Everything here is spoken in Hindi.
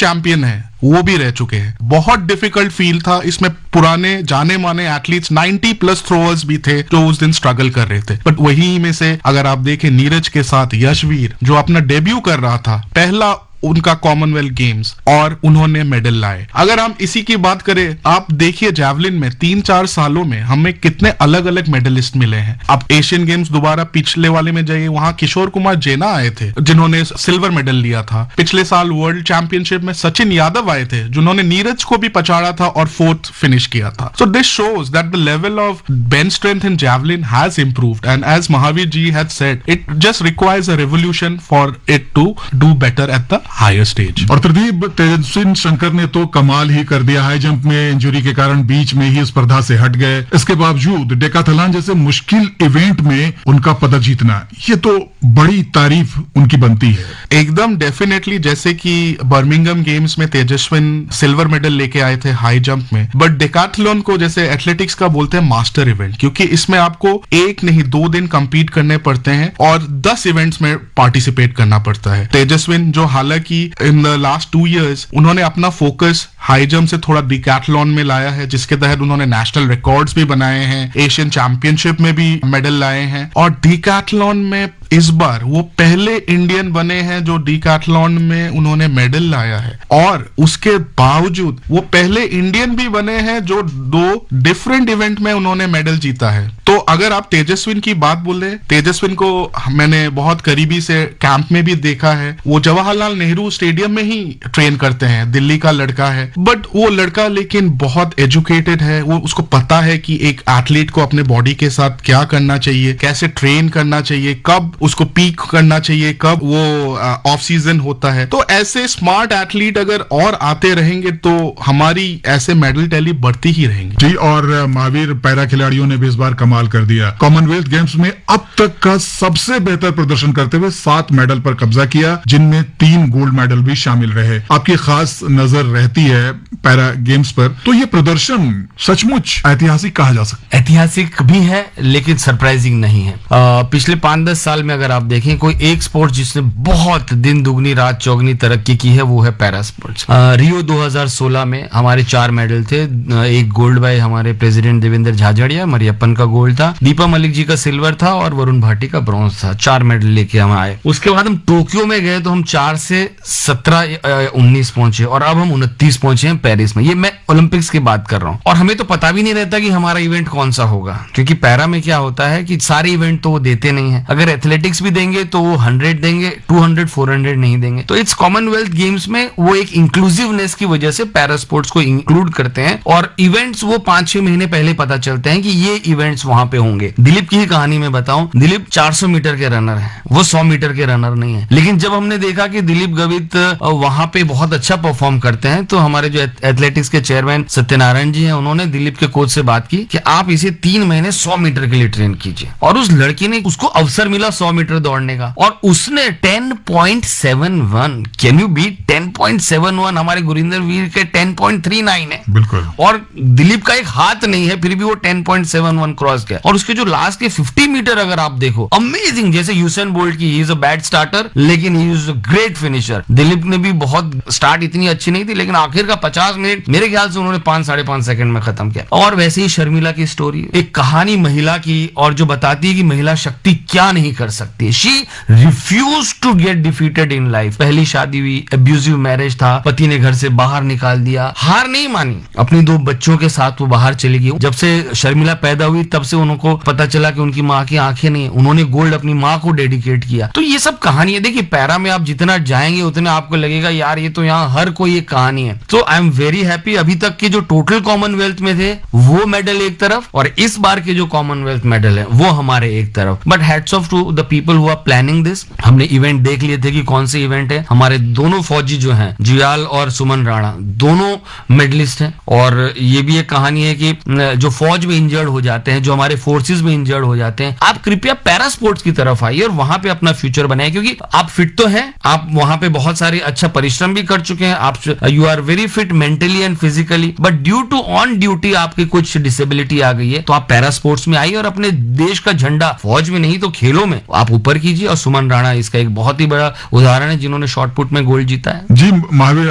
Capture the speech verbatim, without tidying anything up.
चैंपियन है वो भी रह चुके हैं। बहुत डिफिकल्ट फील्ड था, इसमें पुराने जाने माने एथलीट्स नाइंटी प्लस थ्रोअर्स भी थे जो उस दिन स्ट्रगल कर रहे थे। बट वही में से अगर आप देखें नीरज के साथ यशवीर जो अपना डेब्यू कर रहा था, पहला उनका कॉमनवेल्थ गेम्स, और उन्होंने मेडल लाए। अगर हम इसी की बात करें, आप देखिए जैवलिन में तीन चार सालों में हमें कितने अलग अलग मेडलिस्ट मिले हैं। अब एशियन गेम्स दोबारा पिछले वाले में जाइए, वहां किशोर कुमार जेना आए थे जिन्होंने सिल्वर मेडल लिया था। पिछले साल वर्ल्ड चैंपियनशिप में सचिन यादव आए थे जिन्होंने नीरज को भी पछाड़ा था और फोर्थ फिनिश किया था। So this shows that the level of bench strength in javelin has improved, and as Mahavir ji had said, it just requires a revolution for it to do better at the higher stage. और प्रदीप, तेजस्विन शंकर ने तो कमाल ही कर दिया। हाई जंप में इंजरी के कारण बीच में ही स्पर्धा से हट गए। इसके बावजूद डेकाथलॉन जैसे मुश्किल इवेंट में उनका पदक जीतना, ये तो बड़ी तारीफ उनकी बनती है। एकदम डेफिनेटली, जैसे कि बर्मिंघम गेम्स में तेजस्विन सिल्वर मेडल लेके आए थे हाई जंप में, बट डेकाथलॉन को जैसे एथलेटिक्स का बोलते हैं मास्टर इवेंट, क्योंकि इसमें आपको एक नहीं दो दिन कंपीट करने पड़ते हैं और दस इवेंट्स में पार्टिसिपेट करना पड़ता है। तेजस्विन जो हालांकि in the last two years उन्होंने अपना फोकस हाई जंप से थोड़ा डिकैथलॉन में लाया है, जिसके तहत उन्होंने नेशनल रिकॉर्ड्स भी बनाए हैं, एशियन चैंपियनशिप में भी मेडल लाए हैं, और डिकैथलॉन में इस बार वो पहले इंडियन बने हैं जो डिकैथलॉन में उन्होंने मेडल लाया है। और उसके बावजूद वो पहले इंडियन भी बने हैं जो दो डिफरेंट इवेंट में उन्होंने मेडल जीता है। तो अगर आप तेजस्विन की बात बोले, तेजस्विन को मैंने बहुत करीबी से कैंप में भी देखा है। वो जवाहरलाल नेहरू स्टेडियम में ही ट्रेन करते हैं, दिल्ली का लड़का है, बट वो लड़का लेकिन बहुत एजुकेटेड है। वो उसको पता है कि एक एथलीट को अपने बॉडी के साथ क्या करना चाहिए, कैसे ट्रेन करना चाहिए, कब उसको पीक करना चाहिए, कब वो ऑफ सीजन होता है। तो ऐसे स्मार्ट एथलीट अगर और आते रहेंगे तो हमारी ऐसे मेडल टैली बढ़ती ही रहेंगी। जी, और महावीर पैरा खिलाड़ियों ने भी इस बार कमाल कर दिया। कॉमनवेल्थ गेम्स में अब तक का सबसे बेहतर प्रदर्शन करते हुए सात मेडल पर कब्जा किया, जिनमें तीन गोल्ड मेडल भी शामिल रहे। आपकी खास नजर रहती है पैरा गेम्स पर, तो ये प्रदर्शन सचमुच ऐतिहासिक कहा जा सकता है। ऐतिहासिक भी है लेकिन सरप्राइजिंग नहीं है। आ, पिछले पांच दस साल में अगर आप देखें कोई एक स्पोर्ट जिसने बहुत दिन दुगनी रात चौगनी तरक्की की है वो है पैरा स्पोर्ट्स। रियो दो हज़ार सोलह में हमारे चार मेडल थे, एक गोल्ड बाय हमारे प्रेसिडेंट देवेंद्र झाझड़िया, मरियप्पन का गोल्ड था, दीपा मलिक जी का सिल्वर था और वरुण भाटी का ब्रॉन्ज था। चार मेडल लेके हम आए। उसके बाद हम टोक्यो में गए तो हम चार से सत्रह उन्नीस पहुंचे और अब हम उनतीस पहुंचे हैं पेरिस में। ये मैं ओलंपिक्स की बात कर रहा हूँ। और हमें तो पता भी नहीं रहता कि हमारा इवेंट कौन सा होगा, क्योंकि पैरा में क्या होता है कि सारे इवेंट तो वो देते नहीं है। अगर एथलेटिक्स भी देंगे तो वो हंड्रेड देंगे, टू हंड्रेड फोर हंड्रेड नहीं देंगे। तो इट्स कॉमनवेल्थ गेम्स में वो एक इंक्लूसिवनेस की वजह से पैरा स्पोर्ट्स को इंक्लूड करते हैं और इवेंट्स वो पांच छह महीने पहले पता चलते हैं कि ये इवेंट्स वहां पे होंगे। दिलीप की ही कहानी में बताऊं, दिलीप चार सौ मीटर के रनर है, वो सौ मीटर के रनर नहीं है। लेकिन जब हमने देखा कि दिलीप गवित वहां पे बहुत अच्छा परफॉर्म करते हैं तो हमारे जो एथलेटिक्स के चेयरमैन सत्यनारायण जी हैं, उन्होंने दिलीप के कोच से बात की कि आप इसे तीन महीने सौ मीटर के लिए ट्रेन कीजिए। और उस लड़की ने, उसको अवसर मिला सौ मीटर दौड़ने का और उसने ten point seven one, can you beat ten point seven one? हमारे गुरिंदर वीर के टेन पॉइंट थ्री नाइन है। बिल्कुल। और दिलीप का एक हाथ नहीं है फिर भी वो ten point seven one cross किया। और उसके जो लास्ट के फिफ्टी मीटर अगर आप देखो, अमेजिंग। जैसे यूसेन बोल्ट की, he is a bad starter लेकिन he is a great finisher. Dilip ने भी बहुत स्टार्ट इतनी अच्छी नहीं थी लेकिन आखिर का पचास मिनट मेरे ख्याल से उन्होंने पांच साढ़े पांच सेकंड में खत्म किया। और वैसे ही शर्मिला की स्टोरी, एक कहानी महिला की और जो बताती है कि महिला शक्ति क्या नहीं कर सकती। She refuse to get defeated in life. पहली शादी हुई, अब्यूजिव मैरिज था, पति ने घर से बाहर निकाल दिया, हार नहीं मानी, अपनी दो बच्चों के साथ वो बाहर चली गई। जब से शर्मिला पैदा हुई तब से उनको पता चला कि उनकी माँ की आंखें नहीं, उन्होंने गोल्ड अपनी माँ को डेडिकेट किया। तो ये सब कहानी है। देखिए पैरा में आप जितना जाएंगे उतने आपको लगेगा यार ये तो यहाँ हर कोई एक कहानी है। तो आई एम वेरी हैप्पी। अभी तक के जो टोटल कॉमनवेल्थ में थे वो मेडल एक तरफ और इस बार के जो कॉमनवेल्थ मेडल है वो हमारे एक तरफ। But hats off to the people who are planning this. हमने इवेंट देख लिए थे कि कौन से इवेंट है। हमारे दोनों फौजी जो हैं, जुयाल और सुमन राणा, दोनों मेडलिस्ट हैं। और ये भी एक कहानी है कि जो फौज में इंजर्ड हो जाते हैं, जो हमारे फोर्सेस में इंजर्ड हो जाते हैं, आप कृपया पैरा स्पोर्ट्स की तरफ आइए और वहां पे अपना फ्यूचर बनाए, क्योंकि आप फिट तो हैं, आप वहां पे बहुत सारे अच्छा परिश्रम भी कर चुके हैं, आप you are very fit mentally and physically, but due to on duty आपकी कुछ डिसेबिलिटी आ गई है तो आप पैरा स्पोर्ट्स में आइए और अपने देश का झंडा फौज में नहीं तो खेलों में आप ऊपर कीजिए। और सुमन राणा इसका एक बहुत ही बड़ा उदाहरण है जिन्होंने शॉर्ट पुट में गोल्ड जीता है। जी महावीर,